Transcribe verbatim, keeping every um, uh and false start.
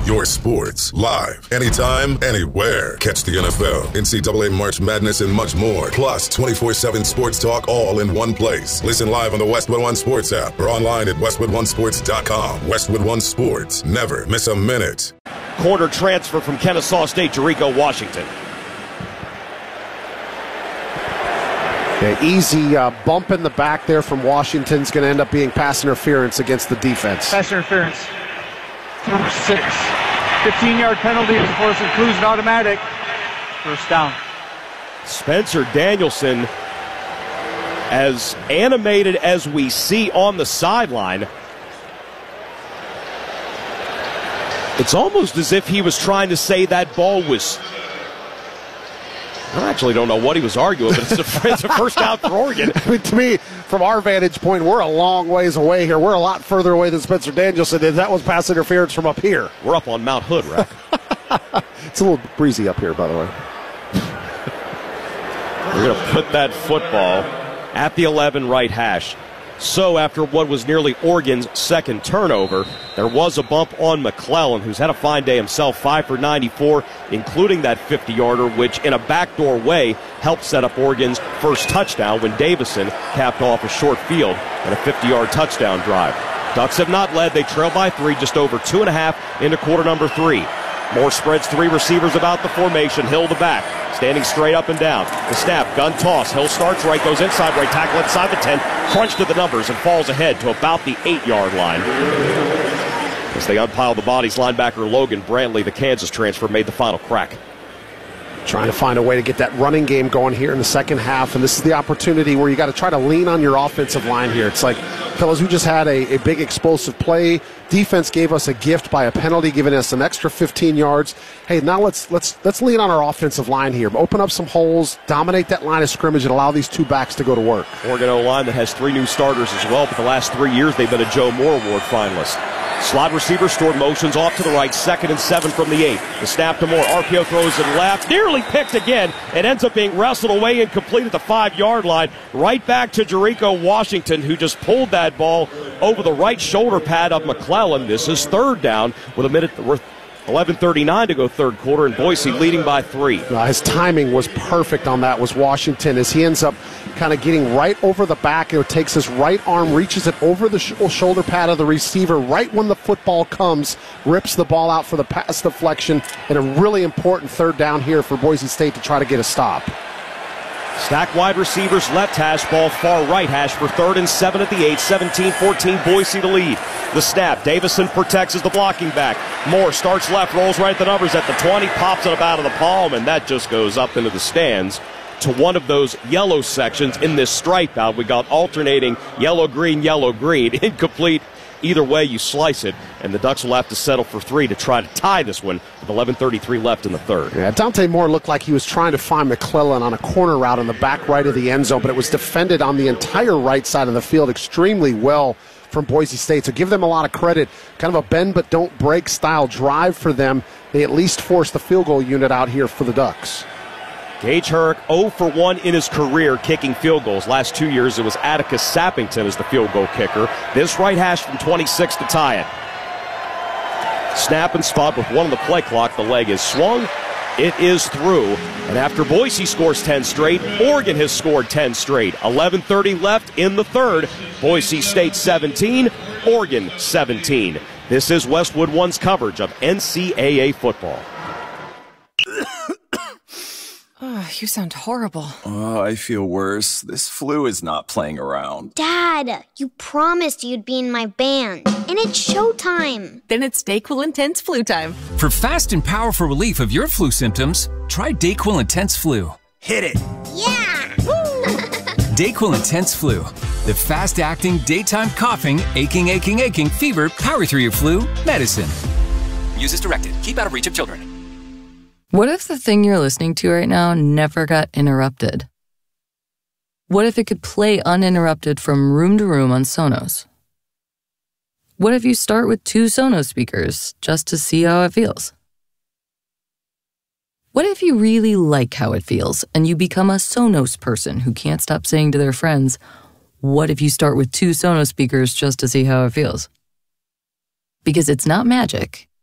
your sports, live, anytime, anywhere. Catch the N F L, N C double A March Madness, and much more. Plus, twenty-four seven sports talk all in one place. Listen live on the Westwood One Sports app or online at westwood one sports dot com. Westwood One Sports. Never miss a minute. Corner transfer from Kennesaw State, Jericho Washington. The easy uh, bump in the back there from Washington's going to end up being pass interference against the defense. Pass interference. Number six. fifteen-yard penalty, of course, includes an automatic first down. Spencer Danielson, as animated as we see on the sideline, it's almost as if he was trying to say that ball was... I actually don't know what he was arguing, but it's a, it's a first down for Oregon. I mean, to me, from our vantage point, we're a long ways away here. We're a lot further away than Spencer Danielson did. That was pass interference from up here. We're up on Mount Hood, right? It's a little breezy up here, by the way. We're going to put that football at the eleven right hash. So after what was nearly Oregon's second turnover, there was a bump on McClellan, who's had a fine day himself, five for ninety-four, including that fifty-yarder, which in a backdoor way helped set up Oregon's first touchdown when Davison capped off a short field and a fifty-yard touchdown drive. Ducks have not led. They trail by three, just over two and a half into quarter number three. Moore spreads three receivers about the formation. Hill the back, standing straight up and down. The snap, gun toss. Hill starts right, goes inside right tackle inside the ten. Crunch to the numbers and falls ahead to about the eight-yard line. As they unpile the bodies, linebacker Logan Brantley, the Kansas transfer, made the final crack. Trying to find a way to get that running game going here in the second half, and this is the opportunity where you got to try to lean on your offensive line here. It's like, fellas, we just had a, a big explosive play. Defense gave us a gift by a penalty, giving us an extra fifteen yards. Hey, now let's let's let's lean on our offensive line here. Open up some holes, dominate that line of scrimmage, and allow these two backs to go to work. Oregon O-line that has three new starters as well, but the last three years they've been a Joe Moore Award finalist. Slot receiver stored motions off to the right, second and seven from the eight. The snap to Moore, R P O throws it left, nearly picked again. It ends up being wrestled away and complete at the five-yard line. Right back to Jericho Washington, who just pulled that ball over the right shoulder pad of McClellan. This is third down with a minute worth eleven thirty-nine to go third quarter, and Boise leading by three. Uh, his timing was perfect on that, was Washington, as he ends up kind of getting right over the back. It takes his right arm, reaches it over the sh- shoulder pad of the receiver right when the football comes, rips the ball out for the pass deflection, and a really important third down here for Boise State to try to get a stop. Stack wide receivers, left hash, ball far right hash for third and seven at the eight, seventeen fourteen, Boise to lead. The snap, Davison protects as the blocking back. Moore starts left, rolls right at the numbers at the twenty, pops it up out of the palm, and that just goes up into the stands to one of those yellow sections in this stripe out. We got alternating yellow, green, yellow, green, incomplete. Either way you slice it, and the Ducks will have to settle for three to try to tie this one with eleven thirty-three left in the third. Yeah, Dante Moore looked like he was trying to find McClellan on a corner route on the back right of the end zone, but it was defended on the entire right side of the field extremely well from Boise State. So give them a lot of credit. Kind of a bend but don't break style drive for them. They at least forced the field goal unit out here for the Ducks. Gage Herrick zero for one in his career kicking field goals. Last two years it was Atticus Sappington as the field goal kicker. This right hash from twenty-six to tie it. Snap and spot with one on the play clock. The leg is swung. It is through. And after Boise scores ten straight, Oregon has scored ten straight. eleven thirty left in the third. Boise State seventeen, Oregon seventeen. This is Westwood One's coverage of N C double A football. Oh, you sound horrible. Oh, I feel worse. This flu is not playing around. Dad, you promised you'd be in my band, and it's showtime. Then it's DayQuil Intense Flu time. For fast and powerful relief of your flu symptoms, try DayQuil Intense Flu. Hit it! Yeah! DayQuil Intense Flu. The fast-acting, daytime coughing, aching, aching, aching, fever, power through your flu medicine. Use as directed. Keep out of reach of children. What if the thing you're listening to right now never got interrupted? What if it could play uninterrupted from room to room on Sonos? What if you start with two Sonos speakers just to see how it feels? What if you really like how it feels and you become a Sonos person who can't stop saying to their friends, what if you start with two Sonos speakers just to see how it feels? Because it's not magic,